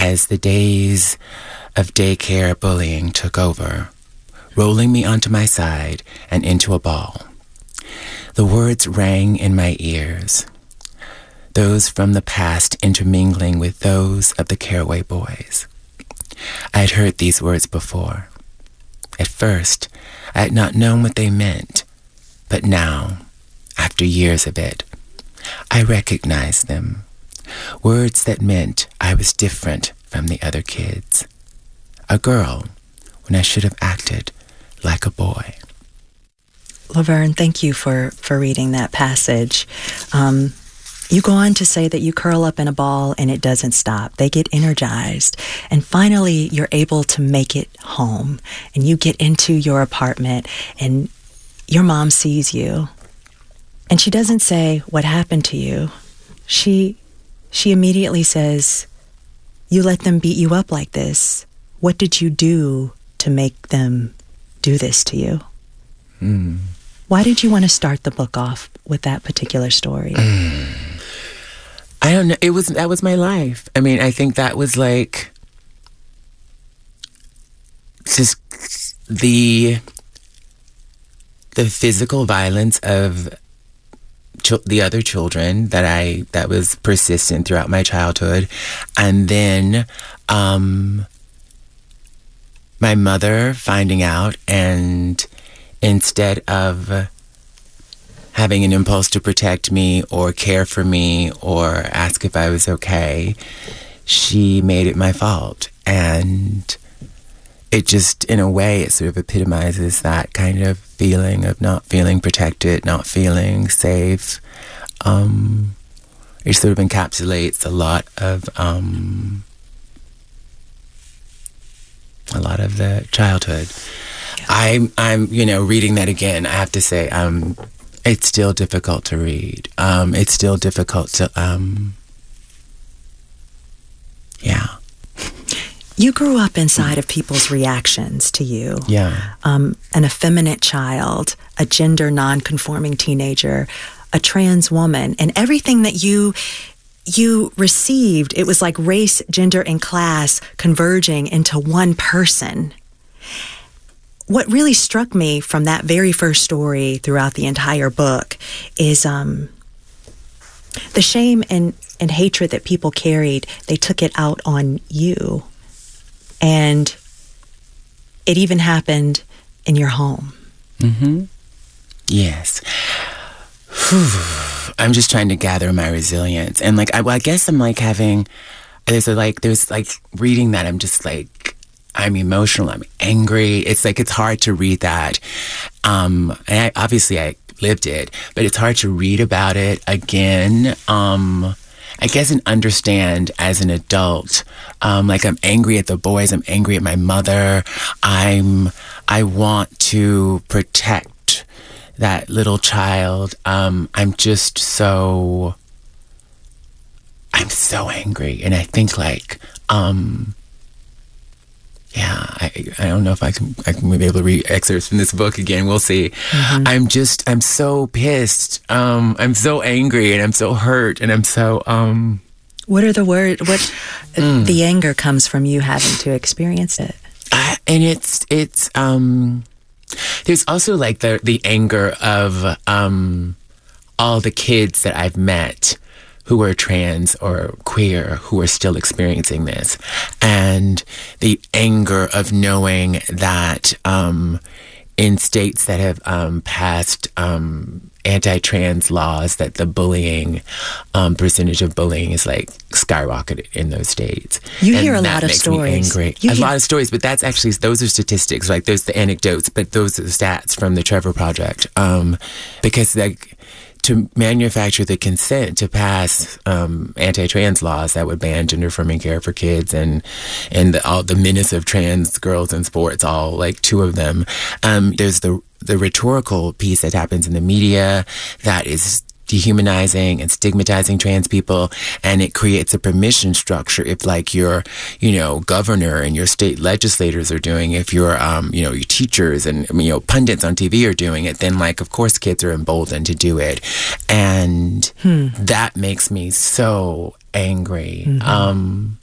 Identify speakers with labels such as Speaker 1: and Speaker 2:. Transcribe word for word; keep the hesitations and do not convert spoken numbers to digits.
Speaker 1: as the days of daycare bullying took over, rolling me onto my side and into a ball. The words rang in my ears, those from the past intermingling with those of the Caraway boys. I had heard these words before. At first, I had not known what they meant, but now, after years of it, I recognized them. Words that meant I was different from the other kids. A girl, when I should have acted like a boy.
Speaker 2: Laverne, thank you for, for reading that passage. Um, you go on to say that you curl up in a ball and it doesn't stop. They get energized. And finally, you're able to make it home. And you get into your apartment and your mom sees you. And she doesn't say, what happened to you? She, she immediately says, you let them beat you up like this. What did you do to make them do this to you?
Speaker 1: Mm.
Speaker 2: Why did you want to start the book off with that particular story?
Speaker 1: Mm. I don't know. It was, that was my life. I mean, I think that was like just the, the physical violence of ch- the other children that I, that was persistent throughout my childhood. And then, um, my mother finding out, and instead of having an impulse to protect me or care for me or ask if I was okay, she made it my fault. And it just, in a way, it sort of epitomizes that kind of feeling of not feeling protected, not feeling safe. Um, it sort of encapsulates a lot of um, a lot of the childhood. Yeah. I'm, I'm, you know, reading that again. I have to say, um, it's still difficult to read. Um, it's still difficult to, um, yeah.
Speaker 2: You grew up inside of people's reactions to you.
Speaker 1: Yeah.
Speaker 2: Um, an effeminate child, a gender non-conforming teenager, a trans woman, and everything that you you received, it was like race, gender, and class converging into one person. What really struck me from that very first story throughout the entire book is um, the shame and, and hatred that people carried. They took it out on you. And it even happened in your home.
Speaker 1: Mm-hmm. Yes. I'm just trying to gather my resilience. And like, I, well, I guess I'm like having, there's a, like, there's like reading that I'm just like, I'm emotional, I'm angry. It's like, it's hard to read that. Um, and I, obviously I lived it, but it's hard to read about it again. Um, I guess and understand as an adult, um, like I'm angry at the boys, I'm angry at my mother. I'm, I want to protect that little child. Um, I'm just so, I'm so angry. And I think like, um, yeah, I, I don't know if I can, I can be able to read excerpts from this book again. We'll see. Mm-hmm. I'm just, I'm so pissed. Um, I'm so angry and I'm so hurt and I'm so, um.
Speaker 2: What are the words, what, mm. the anger comes from you having to experience it.
Speaker 1: I, and it's, it's, um, there's also like the, the anger of, um, all the kids that I've met who are trans or queer, who are still experiencing this. And the anger of knowing that um, in states that have um, passed um, anti-trans laws, that the bullying, um, percentage of bullying is like skyrocketed in those states.
Speaker 2: You
Speaker 1: and
Speaker 2: hear a
Speaker 1: that
Speaker 2: lot of
Speaker 1: makes
Speaker 2: stories.
Speaker 1: Me angry.
Speaker 2: You
Speaker 1: a
Speaker 2: hear-
Speaker 1: lot of stories, but that's actually, those are statistics, like those are the anecdotes, but those are the stats from the Trevor Project. Um, because like, to manufacture the consent to pass um, anti-trans laws that would ban gender-affirming care for kids and and the, all the menace of trans girls in sports, all like two of them. Um, there's the the rhetorical piece that happens in the media that is dehumanizing and stigmatizing trans people, and it creates a permission structure. If like your, you know, governor and your state legislators are doing, if your, um, you know, your teachers and, you know, pundits on T V are doing it, then like, of course, kids are emboldened to do it. And hmm. that makes me so angry. Mm-hmm. Um,